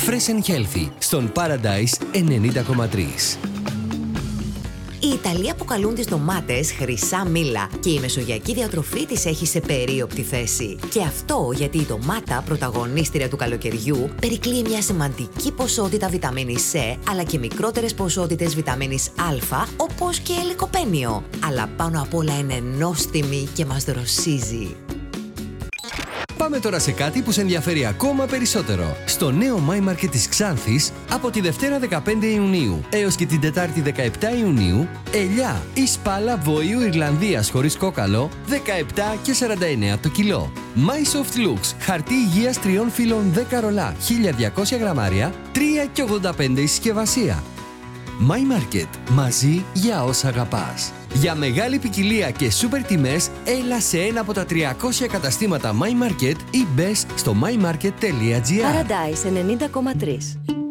Fresh and Healthy στον Paradise 90,3. Οι Ιταλοί αποκαλούν τις ντομάτες χρυσά μήλα και η μεσογειακή διατροφή τις έχει σε περίοπτη θέση. Και αυτό γιατί η ντομάτα, πρωταγωνίστρια του καλοκαιριού, περικλεί μια σημαντική ποσότητα βιταμίνης C, αλλά και μικρότερες ποσότητες βιταμίνης Α, όπως και λικοπένιο. Αλλά πάνω απ' όλα είναι νόστιμη και μας δροσίζει. Πάμε τώρα σε κάτι που σε ενδιαφέρει ακόμα περισσότερο. Στο νέο My Market της Ξάνθης, από τη Δευτέρα 15 Ιουνίου έως και την Τετάρτη 17 Ιουνίου, ελιά ή σπάλα βοήου Ιρλανδίας χωρίς κόκαλο, 17 και 49 το κιλό. My Soft Looks, χαρτί υγείας 3 φύλων 10 ρολά, 1200 γραμμάρια, 3 και 85 η συσκευασία. My Market, μαζί για όσα αγαπάς. Για μεγάλη ποικιλία και σούπερ τιμές, έλα σε ένα από τα 300 καταστήματα My Market ή μπες στο mymarket.gr. Paradise 90,3.